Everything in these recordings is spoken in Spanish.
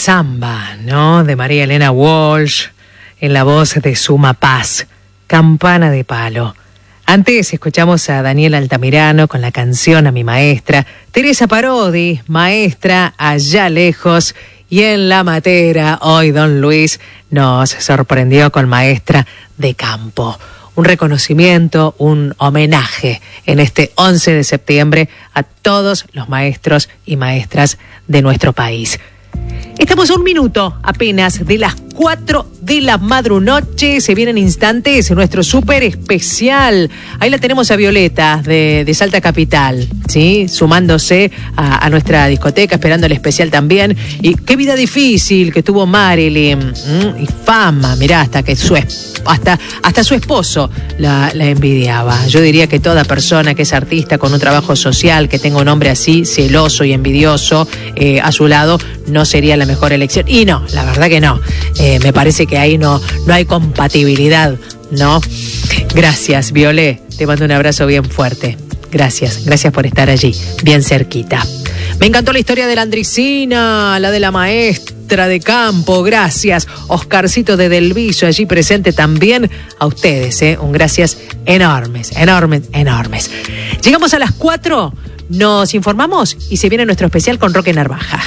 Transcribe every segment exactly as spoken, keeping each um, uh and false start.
samba, ¿no? De María Elena Walsh, en la voz de Suma Paz, Campana de Palo. Antes escuchamos a Daniel Altamirano con la canción A mi maestra, Teresa Parodi, Maestra allá lejos, y en La Matera, hoy Don Luis nos sorprendió con Maestra de Campo. Un reconocimiento, un homenaje en este once de septiembre a todos los maestros y maestras de nuestro país. Estamos a un minuto apenas de las cuatro de la madrunoche. Se vienen instantes nuestro súper especial. Ahí la tenemos a Violeta de, de Salta Capital, ¿sí? Sumándose a, a nuestra discoteca, esperando el especial también. Y qué vida difícil que tuvo Marilyn. ¿Mm? Y fama, mirá, hasta que su hasta, hasta su esposo la, la envidiaba. Yo diría que toda persona que es artista con un trabajo social, que tenga un hombre así, celoso y envidioso eh, a su lado, no sería la mejor elección. Y no, la verdad que no. Eh, me parece que ahí no, no hay compatibilidad, ¿no? Gracias, Violet. Te mando un abrazo bien fuerte. Gracias, gracias por estar allí, bien cerquita. Me encantó la historia de la Andricina, la de la maestra de campo. Gracias, Oscarcito de Delviso, allí presente también. A ustedes, ¿eh? Un gracias enormes, enormes, enormes. Llegamos a las cuatro, nos informamos y se viene nuestro especial con Roque Narvaja.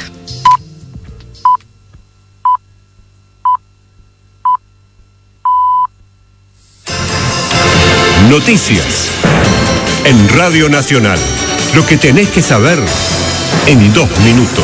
Noticias en Radio Nacional. Lo que tenés que saber en dos minutos.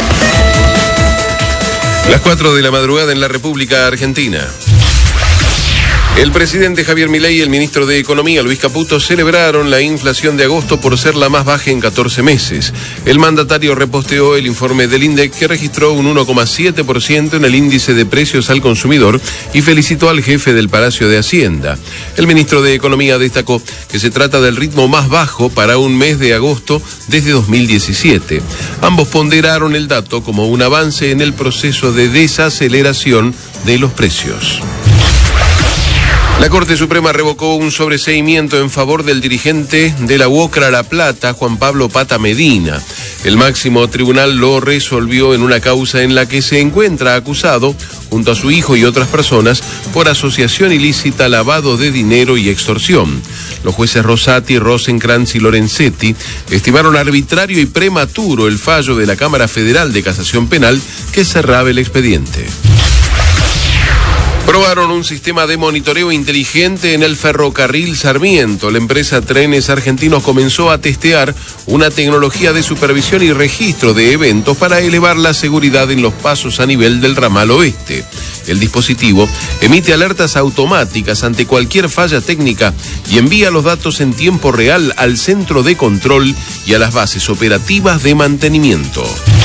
Las cuatro de la madrugada en la República Argentina. El presidente Javier Milei y el ministro de Economía, Luis Caputo, celebraron la inflación de agosto por ser la más baja en catorce meses. El mandatario reposteó el informe del INDEC, que registró un uno coma siete por ciento en el índice de precios al consumidor, y felicitó al jefe del Palacio de Hacienda. El ministro de Economía destacó que se trata del ritmo más bajo para un mes de agosto desde dos mil diecisiete. Ambos ponderaron el dato como un avance en el proceso de desaceleración de los precios. La Corte Suprema revocó un sobreseimiento en favor del dirigente de la UOCRA La Plata, Juan Pablo Pata Medina. El máximo tribunal lo resolvió en una causa en la que se encuentra acusado, junto a su hijo y otras personas, por asociación ilícita, lavado de dinero y extorsión. Los jueces Rosati, Rosenkrantz y Lorenzetti estimaron arbitrario y prematuro el fallo de la Cámara Federal de Casación Penal que cerraba el expediente. Probaron un sistema de monitoreo inteligente en el ferrocarril Sarmiento. La empresa Trenes Argentinos comenzó a testear una tecnología de supervisión y registro de eventos para elevar la seguridad en los pasos a nivel del ramal oeste. El dispositivo emite alertas automáticas ante cualquier falla técnica y envía los datos en tiempo real al centro de control y a las bases operativas de mantenimiento.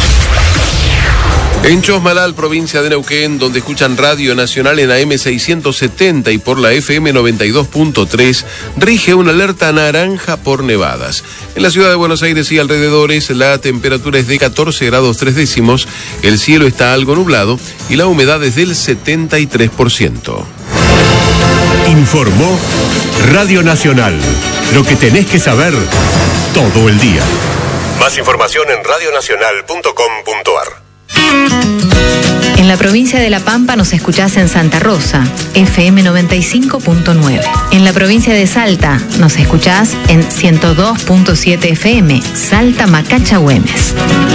En Chosmalal, provincia de Neuquén, donde escuchan Radio Nacional en A M seiscientos setenta y por la F M noventa y dos punto tres, rige una alerta naranja por nevadas. En la ciudad de Buenos Aires y alrededores, la temperatura es de catorce grados tres décimos, el cielo está algo nublado y la humedad es del setenta y tres por ciento. Informó Radio Nacional. Lo que tenés que saber todo el día. Más información en radio nacional punto com punto a r. En la provincia de La Pampa nos escuchás en Santa Rosa, F M noventa y cinco punto nueve. En la provincia de Salta nos escuchás en ciento dos punto siete F M, Salta Macacha Güemes.